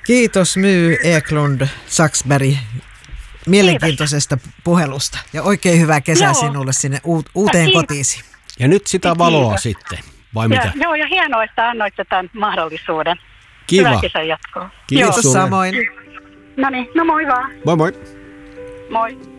Kiitos My Eklund Saxberg mielenkiintoisesta puhelusta ja oikein hyvää kesää sinulle sinne uuteen kotiisi. Ja nyt sitä valoa sitten, vai mitä? Joo, ja hienoa, että annoitte tämän mahdollisuuden. Kiva. Hyvää kesän jatkoa. Kiitos samoin. No niin, no moi vaan. Moi moi. Moi.